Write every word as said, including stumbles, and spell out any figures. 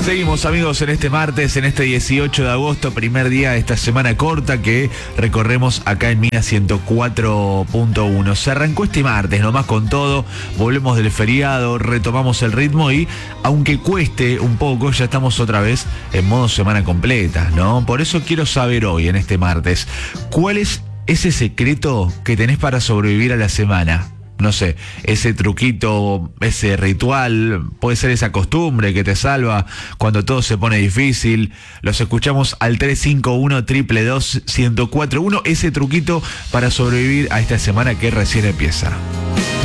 Seguimos, amigos, en este martes, en este dieciocho de agosto, primer día de esta semana corta que recorremos acá en Mina ciento cuatro punto uno. Se arrancó este martes, nomás con todo, volvemos del feriado, retomamos el ritmo y, aunque cueste un poco, ya estamos otra vez en modo semana completa, ¿no? Por eso quiero saber hoy, en este martes, ¿cuál es ese secreto que tenés para sobrevivir a la semana? No sé, ese truquito, ese ritual, puede ser esa costumbre que te salva cuando todo se pone difícil. Los escuchamos al tres cinco uno, dos dos dos, uno cero cuatro uno, ese truquito para sobrevivir a esta semana que recién empieza.